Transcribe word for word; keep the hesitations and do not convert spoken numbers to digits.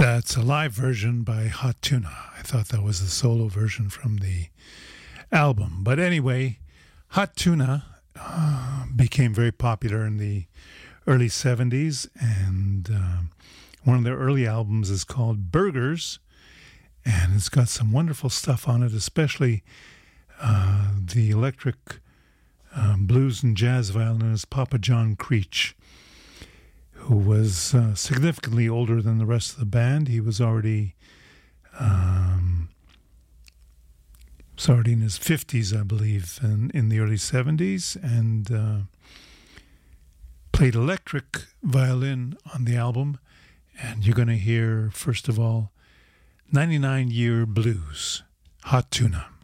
That's a live version by Hot Tuna. I thought that was a solo version from the album. But anyway, Hot Tuna uh, became very popular in the early seventies, and uh, one of their early albums is called Burgers, and it's got some wonderful stuff on it, especially uh, the electric um, blues and jazz violinist Papa John Creech, who was uh, significantly older than the rest of the band. He was already, um, was already in his fifties, I believe, in, in the early seventies, and uh, played electric violin on the album. And you're going to hear, first of all, ninety-nine Year Blues, Hot Tuna.